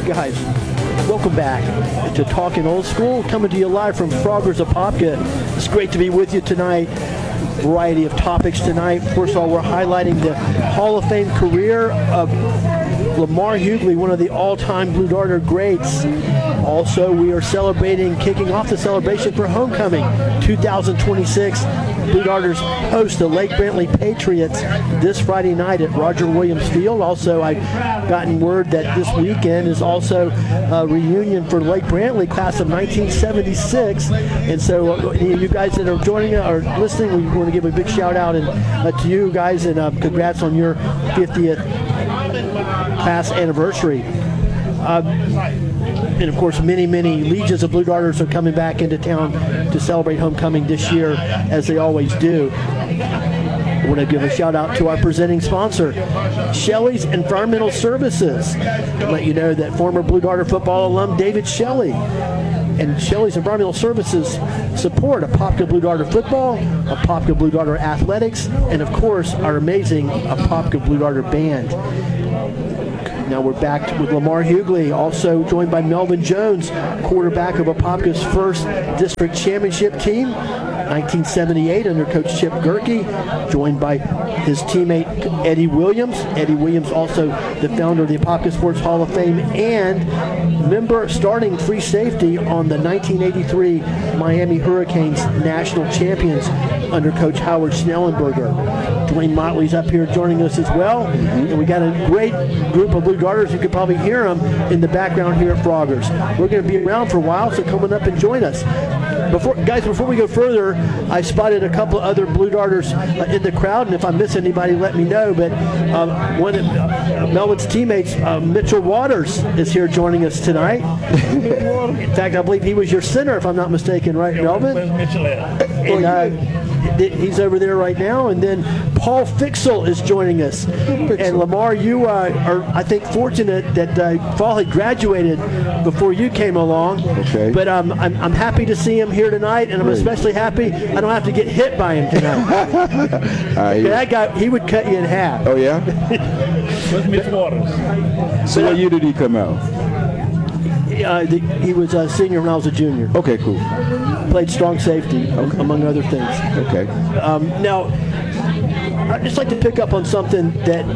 Guys, welcome back to Talking Old School, coming to you live from Froggers Apopka. It's great to be with you tonight. Variety of topics tonight. First of all, we're highlighting the Hall of Fame career of Lamar Hughley, one of the all-time Blue Darter greats. Also, we are kicking off the celebration for Homecoming 2026. Blue Darters host the Lake Brantley Patriots this Friday night at Roger Williams Field. Also, I've gotten word that this weekend is also a reunion for Lake Brantley class of 1976. And so you guys that are joining or listening, we want to give a big shout out to you guys, and congrats on your 50th class anniversary. And of course, many legions of Blue Darters are coming back into town to celebrate homecoming this year, as they always do. I want to give a shout out to our presenting sponsor, Shelley's Environmental Services. To let you know that former Blue Darter football alum David Shelley and Shelley's Environmental Services support Apopka Blue Darter football, Apopka Blue Darter athletics, and of course our amazing Apopka Blue Darter band. Now we're back with Lamar Hughley, also joined by Melvin Jones, quarterback of Apopka's first district championship team, 1978 under Coach Chip Gerke, joined by his teammate Eddie Williams. Eddie Williams, also the founder of the Apopka Sports Hall of Fame and member starting free safety on the 1983 Miami Hurricanes national champions under Coach Howard Schnellenberger. Dwayne Motley's up here joining us as well. And we got a great group of Blue Darters. You can probably hear them in the background here at Froggers. We're going to be around for a while, so come on up and join us. Before we go further, I spotted a couple of other Blue Darters in the crowd, and if I miss anybody, let me know. But one of Melvin's teammates, Mitchell Waters, is here joining us tonight. In fact, I believe he was your center, if I'm not mistaken, right, Melvin? And he's over there right now. And then Paul Fixel is joining us. And Lamar, you are, I think, fortunate that Paul had graduated before you came along. Okay. But I'm happy to see him here tonight, and I'm especially happy I don't have to get hit by him tonight. That guy, he would cut you in half. Oh, yeah? With Mitch Waters. So what year did he come out? He was a senior when I was a junior. Okay, cool. Played strong safety, among other things. Okay. Now, I'd just like to pick up on something that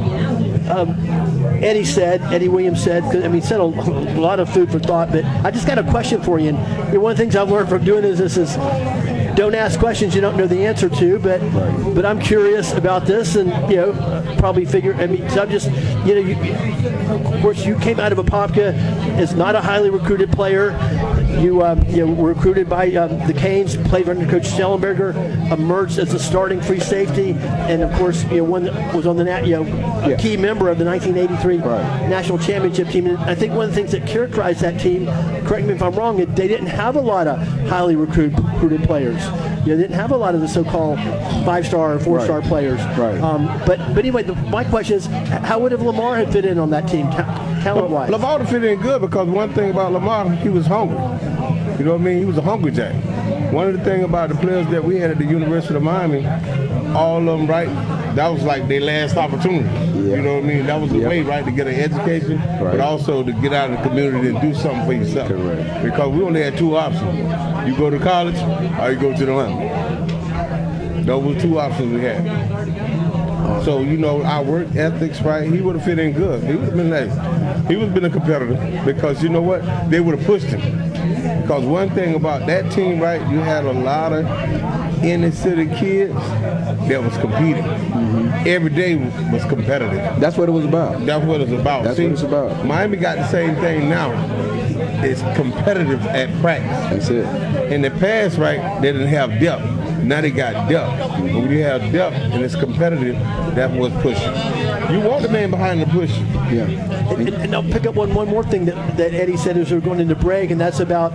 Eddie Williams said. He said a lot of food for thought, but I just got a question for you. And one of the things I've learned from doing this is don't ask questions you don't know the answer to, but I'm curious about this, and probably figure. So I'm just, of course, you came out of Apopka as not a highly recruited player. You were recruited by the Canes, played under Coach Schnellenberger, emerged as a starting free safety, and of course, one that was on the a key member of the 1983 national championship team. And I think one of the things that characterized that team, correct me if I'm wrong, they didn't have a lot of highly recruited players. They didn't have a lot of the so-called 5-star or 4-star players. Right. But anyway, my question is, how would have Lamar had fit in on that team, talent-wise? Lamar fit in good because one thing about Lamar, he was hungry. You know what I mean? He was a hungry jack. One of the things about the players that we had at the University of Miami, all of them, that was like their last opportunity. Yeah. You know what I mean? That was the way, to get an education, but also to get out of the community and do something for yourself. Correct. Because we only had two options. You go to college or you go to the Army. Those were two options we had. So, our work ethics, he would have fit in good. He would have been nice. He would have been a competitor because, you know what? They would have pushed him. Because one thing about that team, you had a lot of inner city kids that was competing. Every day was competitive. That's what it was about. That's what it's about. That's what it's about. Miami got the same thing now. It's competitive at practice. That's it. In the past, they didn't have depth. Now they got depth. But when you have depth and it's competitive, that's what's pushing. You want the man behind the push. Yeah. And I'll pick up one more thing that Eddie said as we were going into break, and that's about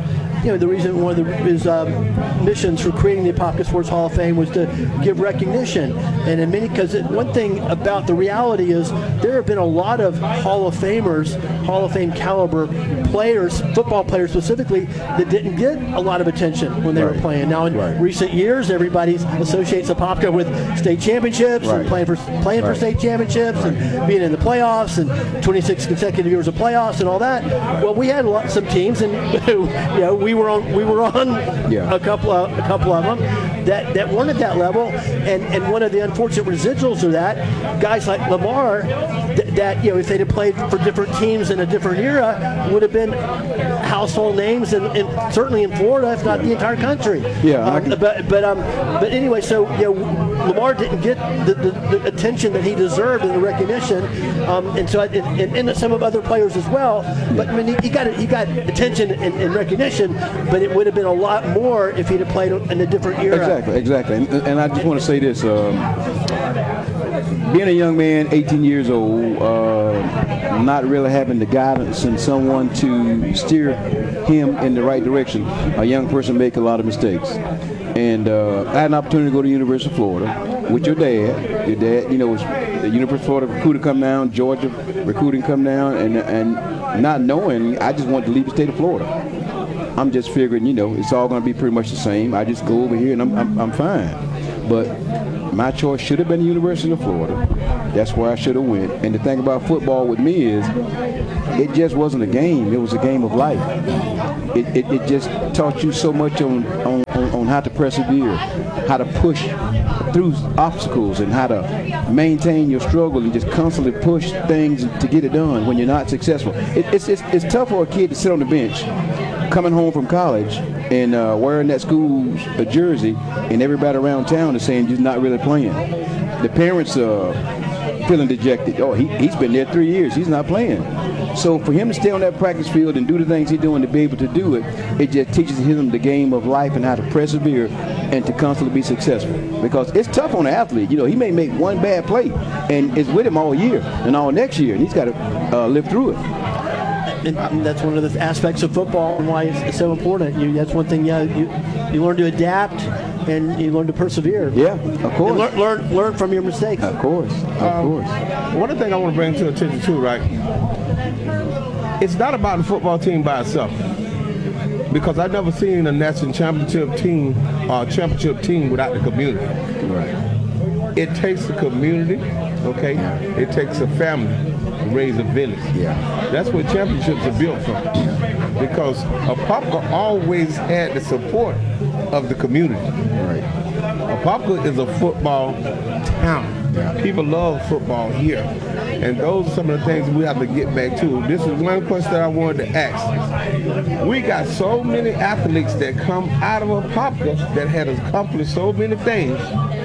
the reason one of his missions for creating the Apopka Sports Hall of Fame was to give recognition. And in many, because one thing about the reality is there have been a lot of Hall of Famers, Hall of Fame caliber players, football players specifically, that didn't get a lot of attention when they were playing. Now in recent years, everybody associates Apopka with state championships and playing for state championships and being in the playoffs and 26 consecutive years of playoffs and all that. Well, we had some teams, and we were on a couple of them that weren't at that level. And one of the unfortunate residuals of that, guys like Lamar, that if they'd have played for different teams in a different era, would have been household names, and certainly in Florida, if not the entire country. But anyway, so Lamar didn't get the attention that he deserved and the recognition, and so and some of other players as well. But I mean, he got attention and recognition, but it would have been a lot more if he'd have played in a different era. Exactly. And I just want to say this. Being a young man, 18 years old, not really having the guidance and someone to steer him in the right direction, a young person make a lot of mistakes. And I had an opportunity to go to the University of Florida with your dad. Your dad, was the University of Florida recruiter come down, Georgia recruiting come down, and not knowing, I just wanted to leave the state of Florida. I'm just figuring, it's all going to be pretty much the same. I just go over here and I'm fine. But my choice should have been the University of Florida. That's where I should have went. And the thing about football with me is it just wasn't a game. It was a game of life. It just taught you so much on how to persevere, how to push through obstacles, and how to maintain your struggle and just constantly push things to get it done when you're not successful. It's tough for a kid to sit on the bench coming home from college and wearing that school's jersey, and everybody around town is saying you're not really playing. The parents feeling dejected. Oh, he's been there 3 years. He's not playing. So for him to stay on that practice field and do the things he's doing, to be able to do it, it just teaches him the game of life and how to persevere and to constantly be successful. Because it's tough on an athlete. He may make one bad play, and it's with him all year and all next year, and he's got to live through it. And that's one of the aspects of football and why it's so important. That's one thing. You learn to adapt and you learn to persevere. Yeah, of course. And learn from your mistakes. Of course. One of the things I want to bring to attention too, right? It's not about the football team by itself, because I've never seen a national championship team or championship team without the community. Right. It takes the community, okay? It takes a family to raise a village. Yeah. That's what championships are built from. Because Apopka always had the support of the community. Right. Apopka is a football town. Yeah. People love football here. And those are some of the things we have to get back to. This is one question that I wanted to ask. We got so many athletes that come out of Apopka that had accomplished so many things,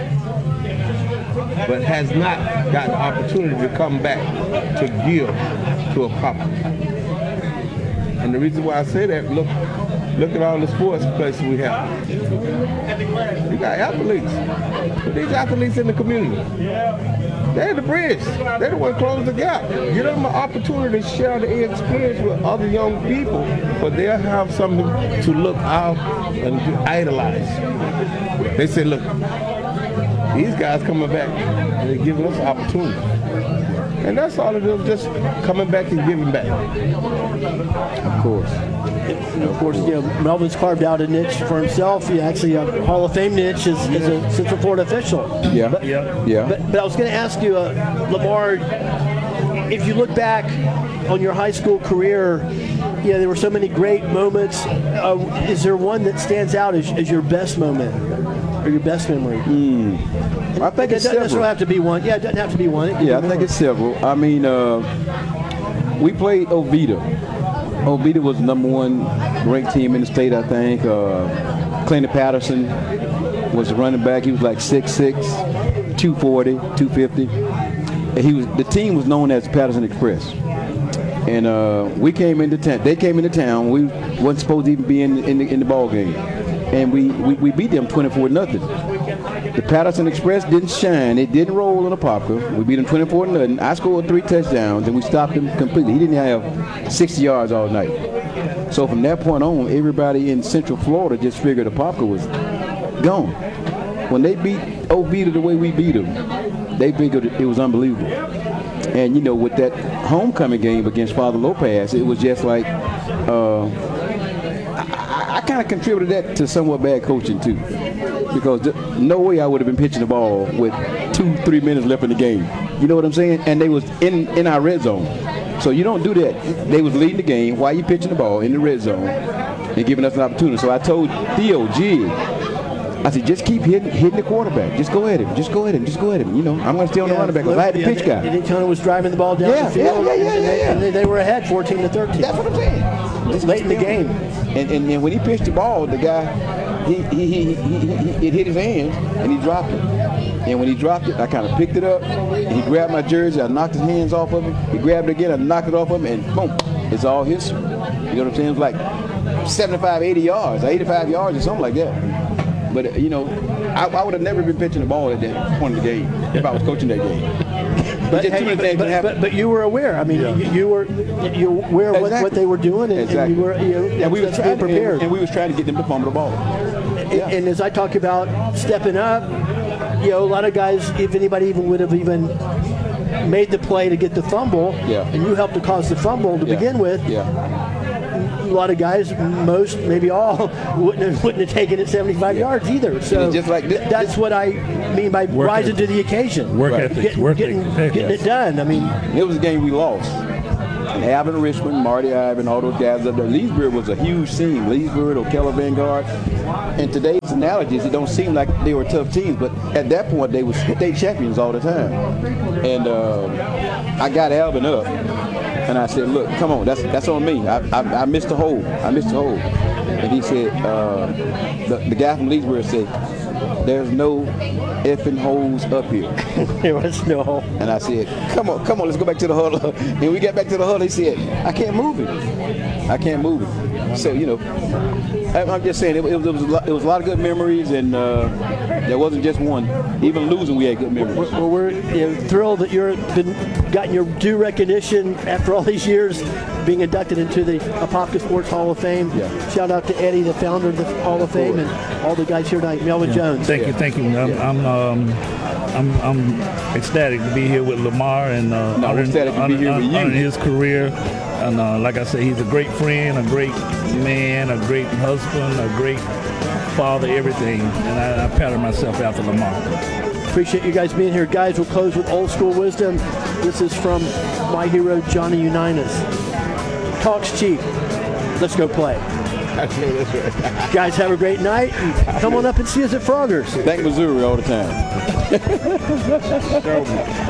but has not got the opportunity to come back to give to Apopka. And the reason why I say that, look at all the sports places we have. You got athletes. But these athletes in the community, they're the bridge. They're the one closing the gap. Give them an opportunity to share the experience with other young people, but they'll have something to look out and to idolize. They say, look, these guys coming back and they're giving us an opportunity. And that's all it is, just coming back and giving back. Of course. And of course, Melvin's carved out a niche for himself. He actually a Hall of Fame niche as a Central Florida official. Yeah. But I was going to ask you, Lamar, if you look back on your high school career, there were so many great moments. Is there one that stands out as your best moment or your best memory? I think it's several. It doesn't have to be one. Yeah, it doesn't have to be one. I think it's several. I mean, we played Oviedo. Oviedo was the #1 ranked team in the state, I think. Clayton Patterson was the running back. He was like 6'6", 240, 250. And the team was known as Patterson Express. And we came into town. They came into town. We wasn't supposed to even be in the ball game. And we beat them 24-0. The Patterson Express didn't shine. It didn't roll on Apopka. We beat them 24-0. I scored 3 touchdowns, and we stopped him completely. He didn't have 60 yards all night. So from that point on, everybody in Central Florida just figured Apopka was gone. When they beat Oviedo the way we beat them, they figured it was unbelievable. And, you know, with that homecoming game against Father Lopez, it was just like I kind of contributed that to somewhat bad coaching, too. Because no way I would have been pitching the ball with 2-3 minutes left in the game. You know what I'm saying? And they was in our red zone. So you don't do that. They was leading the game while you pitching the ball in the red zone and giving us an opportunity. So I told Theo, I said, just keep hitting the quarterback. Just go at him. Just go at him. Just go at him. You know, I'm going to stay on the running back because I had the pitch guy. Daytona was driving the ball down the field, and they were ahead 14-13. That's what I'm saying. Late in the game. And when he pitched the ball, the guy, it hit his hands, and he dropped it. And when he dropped it, I kind of picked it up, and he grabbed my jersey. I knocked his hands off of him. He grabbed it again. I knocked it off of him, and boom, it's all history. You know what I'm saying? It was like 75, 80 yards, 85 yards or something like that. But, you know, I would have never been pitching the ball at that point of the game if I was coaching that game. But you were aware. I mean, you were aware of what they were doing, and you were we were trying, prepared. And we was trying to get them to fumble the ball. And as I talk about stepping up, you know, a lot of guys, if anybody even would have even made the play to get the fumble, and you helped to cause the fumble to begin with. A lot of guys, most, maybe all, wouldn't have taken it 75 yards either. So just like that's what I mean by rising to the occasion. Work ethic. Getting it done. I mean, it was a game we lost. And Alvin Richmond, Marty Ivan, all those guys up there. Leesburg was a huge team. Leesburg, Ocala Vanguard. And today's analogies, it don't seem like they were tough teams, but at that point they were state champions all the time. And I got Alvin up. And I said, look, come on, that's on me. I missed the hole. And he said, the guy from Leesburg said, there's no effing holes up here. There was no hole. And I said, come on, let's go back to the huddle. And we got back to the huddle. He said, I can't move it. So, you know, I'm just saying, it was a lot of good memories, and there wasn't just one. Even losing, we had good memories. Well, we're thrilled that you've gotten your due recognition after all these years, being inducted into the Apopka Sports Hall of Fame. Shout out to Eddie, the founder of the Hall of Fame, and all the guys here tonight. Melvin Jones. Thank you. I'm ecstatic to be here with Lamar and honoring his career. And like I said, he's a great friend, a great man, a great husband, a great father, everything. And I pattern myself after Lamar. Appreciate you guys being here. Guys, we'll close with old school wisdom. This is from my hero, Johnny Unitas. Talks cheap. Let's go play. Guys, have a great night. Come on up and see us at Froggers. Thank Missouri all the time.